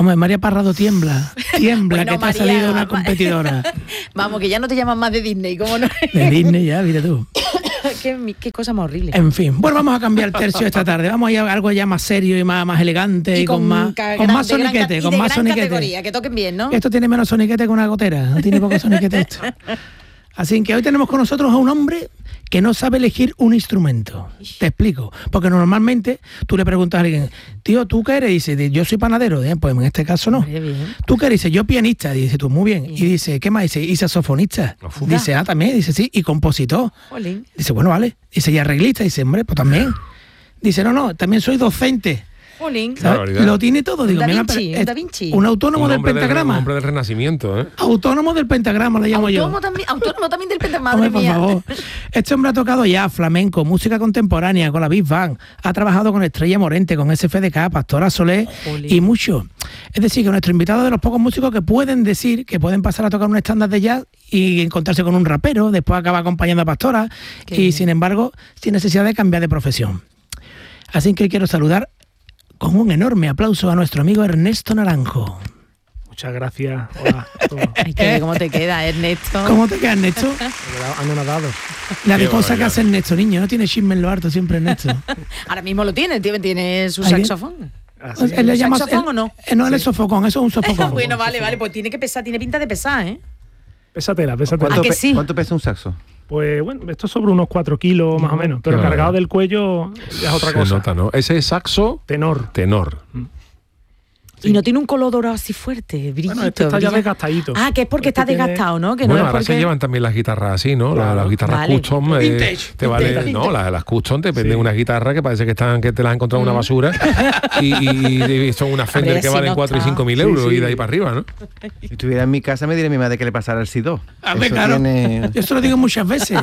Hombre, María Parrado tiembla, Bueno, que te María, ha salido una competidora. Vamos, que ya no te llaman más de Disney, ¿cómo no? De Disney ya, mira tú. qué cosa más horrible. En fin, bueno, vamos a cambiar el tercio esta tarde. Vamos a ir a algo ya más serio y más elegante y con más soniquete. Con más categoría, que toquen bien, ¿no? Esto tiene menos soniquete que una gotera. No tiene poco soniquete esto. Así que hoy tenemos con nosotros a un hombre que no sabe elegir un instrumento. Te explico. Porque normalmente tú le preguntas a alguien, tío, ¿tú qué eres? Y dice, yo soy panadero. Pues en este caso no. ¿Tú qué eres? Dice, yo pianista. Dice, tú, muy bien. Y dice, ¿qué más? Dice, y saxofonista. Dice, también. Dice, sí, y compositor. Jolín. Dice, bueno, vale. Dice, y arreglista. Dice, hombre, pues también. Dice, no, también soy docente. Lo tiene todo, digo, Da Vinci. Un autónomo del pentagrama. Un hombre del Renacimiento, ¿eh? Autónomo del pentagrama le llamo yo. Autónomo también del pentagrama, Hombre, madre mía. por favor. Este hombre ha tocado ya flamenco, música contemporánea, con la Big Band, ha trabajado con Estrella Morente, con SFDK, Pastora Soler y mucho. Es decir, que nuestro invitado es de los pocos músicos que pueden decir que pueden pasar a tocar un estándar de jazz y encontrarse con un rapero, después acaba acompañando a Pastora sin embargo, sin necesidad de cambiar de profesión. Así que quiero saludar con un enorme aplauso a nuestro amigo Ernesto Naranjo. Muchas gracias. Hola. ¿Cómo te queda, Ernesto? ¿Cómo te queda, Ernesto? Anonadado. La de cosas que hace Ernesto, niño. No tiene chisme en lo harto siempre, Ernesto. Ahora mismo lo tiene su saxofón. Él le llama ¿Saxofón o no? No, él es sofocón, eso es un sofocón. Bueno, vale, pues tiene que pesar, tiene pinta de pesar, ¿eh? Pésatela. ¿Cuánto pesa un saxo? Pues bueno, esto es sobre unos 4 kilos más o menos, pero cargado del cuello ya es otra cosa. Se nota, ¿no? Ese es saxo tenor. Sí. Y no tiene un color dorado así fuerte, brillito. Bueno, este está ya desgastadito. Que es porque está desgastado, ¿no? Que bueno, no es ahora porque... se llevan también las guitarras así, ¿no? Claro. Las guitarras custom. Te vale, no, las custom te venden unas guitarras que parece que te las han encontrado en una basura y son unas Fender que valen 4 y 5 mil euros y de ahí para arriba, ¿no? Si estuviera en mi casa me diría mi madre que le pasara el SIDO. Claro. Yo esto lo digo muchas veces.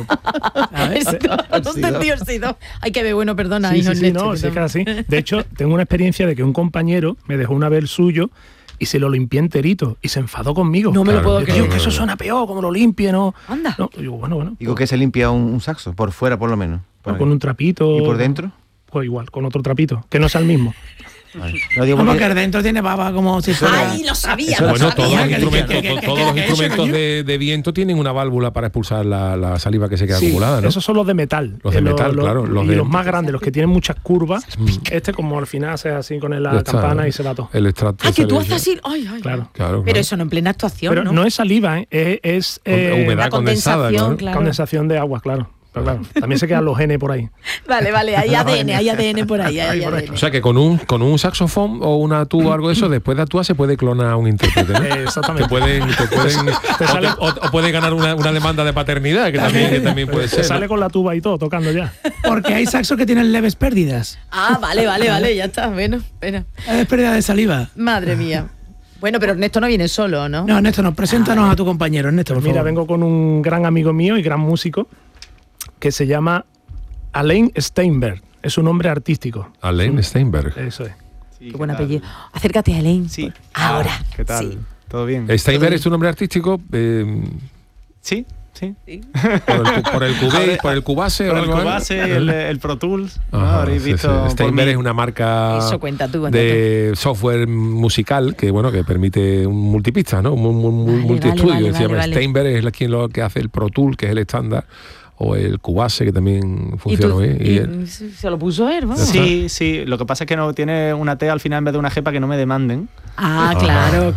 Hay que ver, bueno, perdona. Sí, es así. De hecho, tengo una experiencia de que un compañero me dejó una vez el suyo y se lo limpié enterito y se enfadó conmigo. No me lo puedo creer. Que eso suena peor, como lo limpie, ¿no? Anda. No, digo, bueno. Digo que se limpia un saxo, por fuera por lo menos. Con un trapito. ¿Y por dentro? Pues igual, con otro trapito, que no sea el mismo. No digo como que dentro tiene baba como si fuera... ¡Ay, lo sabía! Bueno, todos los instrumentos de viento tienen una válvula para expulsar la saliva que se queda acumulada, ¿no? Esos son los de metal. Los de metal, claro. Los más grandes, los que tienen muchas curvas. Como al final hace así con la campana y se va todo. El extracto. Que tú haces así... ¡Ay! Claro. Pero eso no en plena actuación, pero no es saliva, es humedad condensada, condensación de agua, claro. Pero claro, también se quedan los genes por ahí. Vale, hay ADN por ahí. O sea que con un saxofón o una tuba o algo de eso, después de actuar se puede clonar a un intérprete, ¿no? Exactamente. O puede ganar una demanda de paternidad, que también puede ser. Sale con la tuba y todo, tocando ya. Porque hay saxos que tienen leves pérdidas. Vale, ya está. Bueno. Leves pérdidas de saliva. Madre mía. Bueno, pero Ernesto no viene solo, ¿no? No, Ernesto, preséntanos a tu compañero, Ernesto, por favor. Mira, vengo con un gran amigo mío y gran músico que se llama Alain Steinberg. Es un nombre artístico. Alain Steinberg. Eso es. Sí, qué buen apellido. Acércate, Alain. Sí. Ahora. ¿Qué tal? Sí. ¿Todo bien? Steinberg es un nombre artístico. Sí. Por el Cubase por el Cubase, el Pro Tools. Habréis visto. Steinberg es una marca de software musical que permite un multipista, ¿no? Un multiestudio. Se llama Steinberg, es quien lo que hace el Pro Tool, que es el estándar, o el Cubase, que también funciona bien. ¿Se lo puso él? Vamos. Sí. Lo que pasa es que no tiene una T al final en vez de una G para que no me demanden. Claro.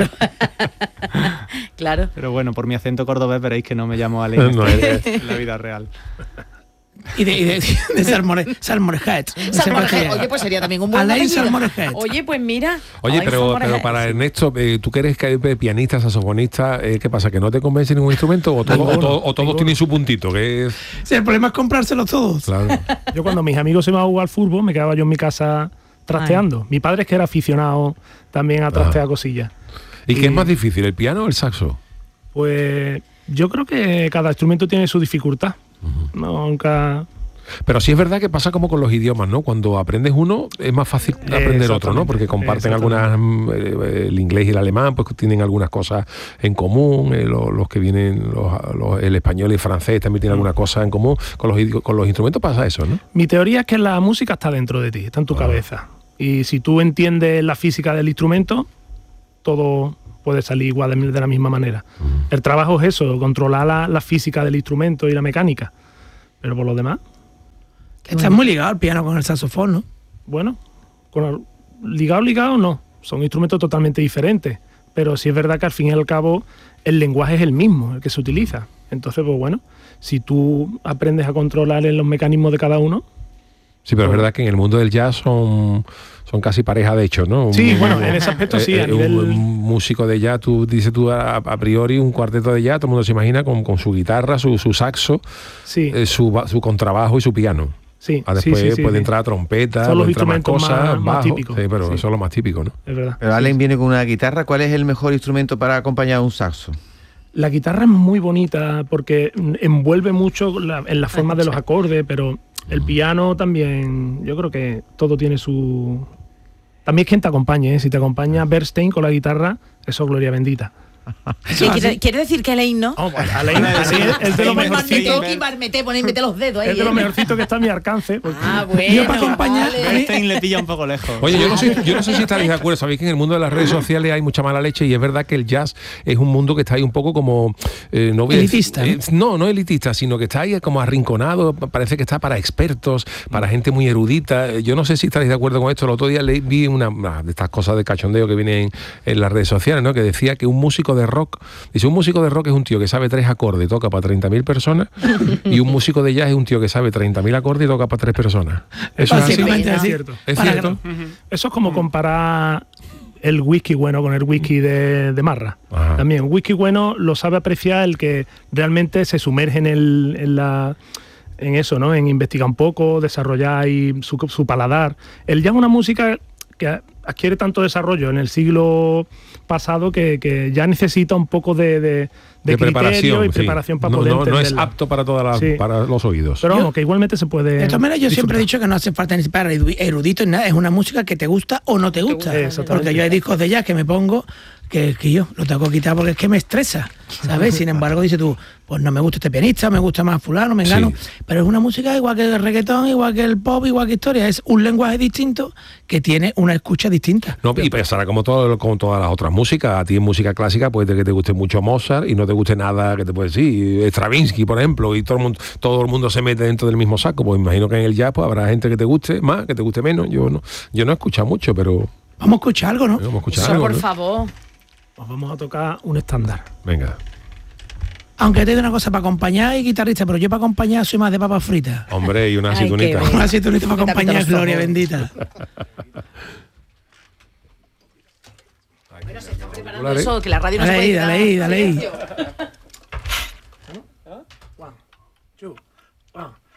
Claro. Pero bueno, por mi acento cordobés veréis que no me llamo Alain en la vida real. Y de Salmorejet. Oye, pues sería también un buen Alain apellido. Salmorejet. Oye, pues mira. Oye, pero para Ernesto, tú que eres pianista, saxofonista, ¿qué pasa? ¿Que no te convence ningún instrumento o todos tienen su puntito? Sí, el problema es comprárselos todos. Claro. Yo cuando mis amigos se iban a jugar al fútbol, me quedaba yo en mi casa trasteando. Mi padre es que era aficionado también a trastear cosillas. ¿Y qué es más difícil, el piano o el saxo? Pues yo creo que cada instrumento tiene su dificultad. Nunca... Pero sí es verdad que pasa como con los idiomas, ¿no? Cuando aprendes uno es más fácil aprender otro, ¿no? Porque comparten algunas, el inglés y el alemán, pues tienen algunas cosas en común, los que vienen, el español y el francés también tienen alguna cosa en común. Con los instrumentos pasa eso, ¿no? Mi teoría es que la música está dentro de ti, está en tu cabeza. Y si tú entiendes la física del instrumento, todo puede salir igual de la misma manera. El trabajo es eso, controlar la física del instrumento y la mecánica. Pero por lo demás... Estás muy ligado al piano con el saxofón, ¿no? Bueno, ligado no. Son instrumentos totalmente diferentes. Pero sí es verdad que al fin y al cabo el lenguaje es el mismo, el que se utiliza. Entonces, pues bueno, si tú aprendes a controlar los mecanismos de cada uno... Sí, pero es verdad que en el mundo del jazz son casi pareja de hecho, ¿no? Sí, bueno, en ese aspecto sí. A nivel... Un músico de jazz, dices tú a priori un cuarteto de jazz, todo el mundo se imagina con su guitarra, su saxo, sí. Su contrabajo y su piano. Sí, después sí, puede entrar trompeta, son los entrar más instrumentos cosas, más bajo, típicos. sí, pero Sí. eso es lo más típico, ¿no? Es verdad. Pero Allen viene con una guitarra. ¿Cuál es el mejor instrumento para acompañar a un saxo? La guitarra es muy bonita porque envuelve mucho en la forma de los acordes, pero el piano también, yo creo que todo tiene su... También es quien te acompañe, ¿eh? Si te acompaña Bernstein con la guitarra, eso gloria bendita. ¿Quiere decir que Alain no? Oh, bueno, Alain es de lo mejorcito. Mete los dedos ahí. Es de lo mejorcito que está a mi alcance. Bueno, Yo para acompañar... Bernstein le pilla un poco lejos. Oye, yo no sé si estaréis de acuerdo. Sabéis que en el mundo de las redes sociales hay mucha mala leche y es verdad que el jazz es un mundo que está ahí un poco como... no voy a decir- Elitista, no elitista, sino que está ahí como arrinconado. Parece que está para expertos, para gente muy erudita. Yo no sé si estaréis de acuerdo con esto. El otro día vi una de estas cosas de cachondeo que vienen en las redes sociales, ¿no? Que decía que un músico de rock, dice, un músico de rock es un tío que sabe 3 acordes y toca para 30.000 personas y un músico de jazz es un tío que sabe 30.000 acordes y toca para 3 personas. Eso es así. Básicamente Es así. cierto. Es Para cierto. Eso es como comparar el whisky bueno con el whisky de marra. Ajá. También, un whisky bueno lo sabe apreciar el que realmente se sumerge en eso, ¿no? En investigar un poco, desarrollar ahí su paladar. El jazz es una música que adquiere tanto desarrollo en el siglo pasado que ya necesita un poco de criterio y sí. preparación para No, poder no es entenderla. apto para Sí. para los oídos. Pero vamos, que igualmente se puede... De todas maneras, yo siempre he disfrutar. dicho que no hace falta ni para erudito ni nada. Es una música que te gusta o no te gusta. Exactamente. Porque yo hay discos de jazz que me pongo que yo lo tengo que quitar porque es que me estresa, ¿sabes? Sin embargo, dices tú, pues no me gusta este pianista, me gusta más fulano, me engano. Sí. Pero es una música igual que el reggaetón, igual que el pop, igual que historia. Es un lenguaje distinto que tiene una escucha distinta. No, y pensará como todas las otras músicas. A ti en música clásica puede ser que te guste mucho Mozart y no te guste nada que te puede decir Stravinsky, por ejemplo, y todo el mundo se mete dentro del mismo saco. Pues imagino que en el jazz pues, habrá gente que te guste más, que te guste menos. Yo no he escuchado mucho, pero Vamos a escuchar algo, ¿no? vamos a escuchar Eso, algo, por ¿no? favor. Pues vamos a tocar un estándar. Venga. Aunque te digo una cosa, para acompañar y guitarrista, pero yo para acompañar soy más de papas fritas. Hombre, y una Ay, aceitunita. qué Una aceitunita para Quítate acompañar, los gloria ojos. bendita. Eso, que la radio no se Dale puede ahí, quitar. dale ahí, dale ahí.